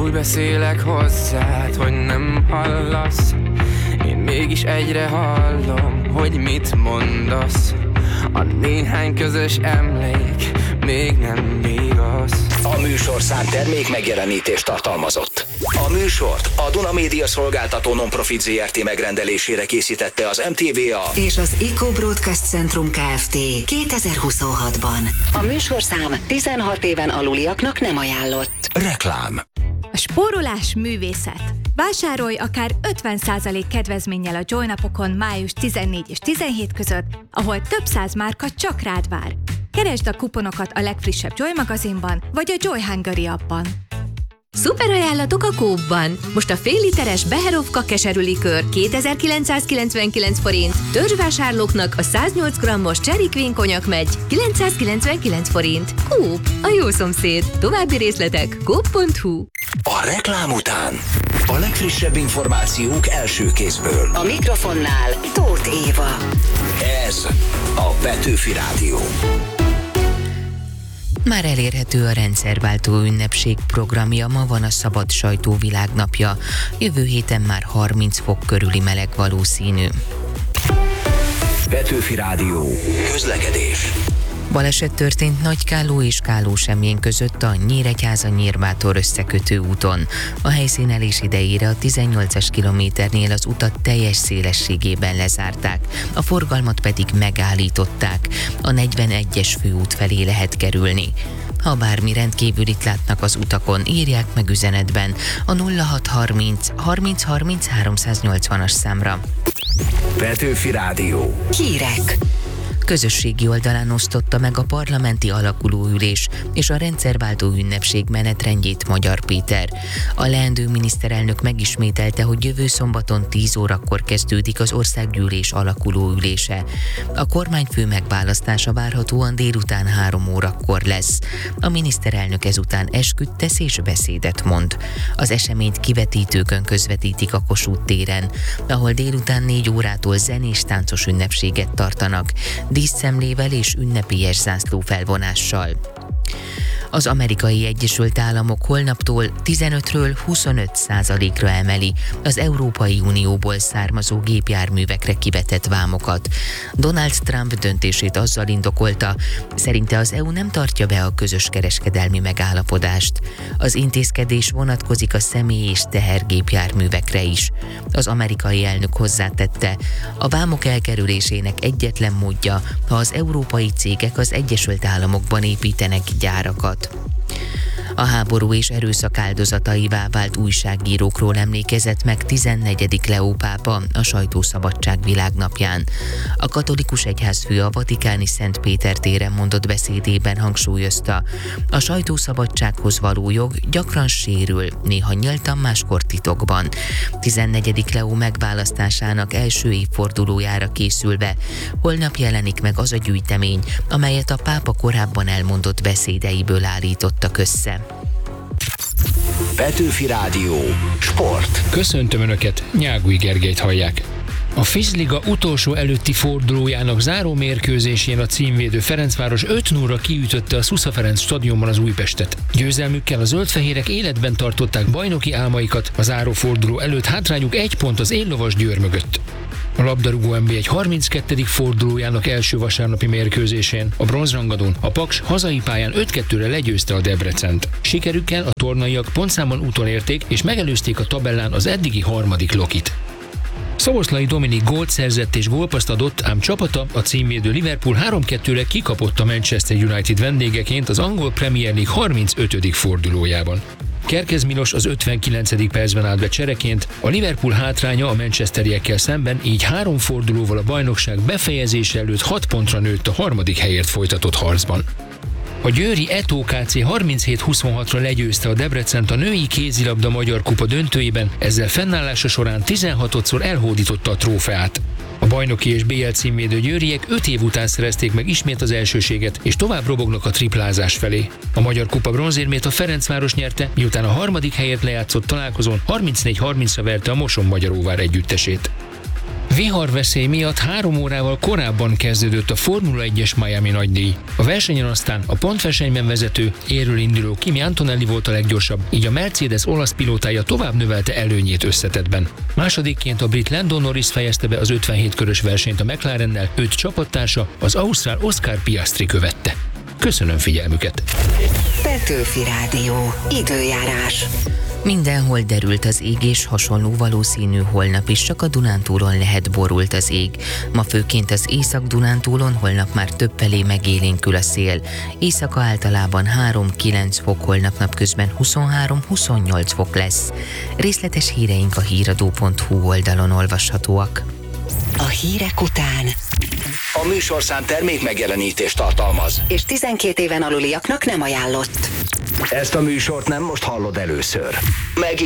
Úgy beszélek hozzád, hogy nem hallasz. Én mégis egyre hallom, hogy mit mondasz. A néhány közös emlék még nem igaz. A műsorszám termék megjelenítést tartalmazott. A műsort a Duna Média Szolgáltató Non-Profit Zrt. Megrendelésére készítette az MTVA és az Eco Broadcast Centrum Kft. 2026-ban. A műsorszám 16 éven aluliaknak nem ajánlott. Reklám. A spórolás művészet. Vásárolj akár 50% kedvezménnyel a Joy napokon május 14 és 17 között, ahol több száz márka csak rád vár. Keresd a kuponokat a legfrissebb Joy magazinban, vagy a Joy Hungary appban. Szuper ajánlatok a Coop-ban! Most a fél literes Beherovka keserűlikőr 2999 forint, törzsvásárlóknak a 108 grammos Cherry Queen konyak megy 999 forint. Coop, a jó szomszéd. További részletek coop.hu. A reklám után a legfrissebb információk első kézből. A mikrofonnál Tóth Éva. Ez a Petőfi Rádió. Már elérhető a rendszerváltó ünnepség programja, ma van a Szabad Sajtó Világnapja. Jövő héten már 30 fok körüli meleg valószínű. Petőfi Rádió. Közlekedés. Baleset történt Nagykálló és Kálósemjén között a Nyíregyháza-Nyírbátor összekötő úton. A helyszínelés idejére a 18-as kilométernél az utat teljes szélességében lezárták, a forgalmat pedig megállították. A 41-es főút felé lehet kerülni. Ha bármi rendkívülit látnak az utakon, írják meg üzenetben a 0630 30 30 380-as számra. Petőfi Rádió. Hírek. Közösségi oldalán osztotta meg a parlamenti alakulóülés és a rendszerváltó ünnepség menetrendjét Magyar Péter. A leendő miniszterelnök megismételte, hogy jövő szombaton 10 órakor kezdődik az országgyűlés alakulóülése. A kormányfő megválasztása várhatóan délután 3 órakor lesz. A miniszterelnök ezután esküt tesz és beszédet mond. Az eseményt kivetítőkön közvetítik a Kossuth téren, ahol délután 4 órától zenés táncos ünnepséget tartanak, díszszemlével és ünnepélyes zászlófelvonással. Az Amerikai Egyesült Államok holnaptól 15-ről 25%-ra emeli az Európai Unióból származó gépjárművekre kivetett vámokat. Donald Trump döntését azzal indokolta, szerinte az EU nem tartja be a közös kereskedelmi megállapodást. Az intézkedés vonatkozik a személy- és tehergépjárművekre is. Az amerikai elnök hozzátette, a vámok elkerülésének egyetlen módja, ha az európai cégek az Egyesült Államokban építenek gyárakat. A háború és erőszak áldozataivá vált újságírókról emlékezett meg 14. Leó pápa a Sajtószabadság Világnapján. A katolikus egyházfő a vatikáni Szent Péter téren mondott beszédében hangsúlyozta, a sajtószabadsághoz való jog gyakran sérül, néha nyíltan, máskor titokban. 14. Leó megválasztásának első évfordulójára készülve holnap jelenik meg az a gyűjtemény, amelyet a pápa korábban elmondott beszédeiből állítottak össze. Petőfi Rádió. Sport. Köszöntöm Önöket, Nyágúj Gergelyt hallják. A Fizliga utolsó előtti fordulójának záró mérkőzésén a címvédő Ferencváros 5-0-ra kiütötte a Szusza Ferenc stadionban az Újpestet. Győzelmükkel a zöldfehérek életben tartották bajnoki álmaikat, a záró forduló előtt hátrányuk 1 pont az éllovas Győr mögött. A labdarúgó NB1 32. fordulójának első vasárnapi mérkőzésén a bronzrangadón a Paks hazai pályán 5-2-re legyőzte a Debrecent. Sikerükkel a tornaiak pontszámon utolérték és megelőzték a tabellán az eddigi harmadik Lokit. Szoboszlai Dominik gólt szerzett és gólpaszt adott, ám csapata, a címvédő Liverpool 3-2-re kikapott a Manchester United vendégeként az angol Premier League 35. fordulójában. Kerkez Milos az 59. percben állt be csereként, a Liverpool hátránya a manchesteriekkel szemben így 3 fordulóval a bajnokság befejezése előtt 6 pontra nőtt a harmadik helyért folytatott harcban. A győri Eto KC 37-26-ra legyőzte a Debrecent a női kézilabda Magyar Kupa döntőjében, ezzel fennállása során 16-szor elhódította a trófeát. A bajnoki és BL címvédő győriek 5 év után szerezték meg ismét az elsőséget, és tovább robognak a triplázás felé. A Magyar Kupa bronzérmét a Ferencváros nyerte, miután a harmadik helyért lejátszott találkozón 34-30-ra verte a Moson-Magyaróvár együttesét. Viharveszély miatt 3 órával korábban kezdődött a Formula 1-es Miami nagydíj. A versenyen aztán a pontversenyben vezető, érről induló Kimi Antonelli volt a leggyorsabb, így a Mercedes olasz pilótája tovább növelte előnyét összetettben. Másodikként a brit Lando Norris fejezte be az 57 körös versenyt a McLarennel, őt csapattársa, az ausztrál Oscar Piastri követte. Köszönöm figyelmüket! Petőfi Rádió. Időjárás. Mindenhol derült az ég, és hasonló valószínű holnap is, csak a Dunántúlon lehet borult az ég. Ma főként az Észak-Dunántúlon, holnap már többfelé megélénkül a szél. Éjszaka általában 3-9 fok, holnap napközben 23-28 fok lesz. Részletes híreink a híradó.hu oldalon olvashatóak. A hírek után A műsorszám termék megjelenítést tartalmaz, és 12 éven aluliaknak nem ajánlott. Ezt a műsort nem most hallod először.